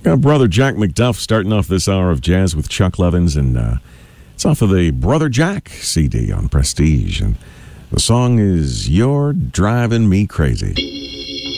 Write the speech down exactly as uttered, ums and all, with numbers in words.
Got Brother Jack McDuff starting off this hour of jazz with Chuck Levins, and uh, it's off of the Brother Jack C D on Prestige, and the song is You're Driving Me Crazy.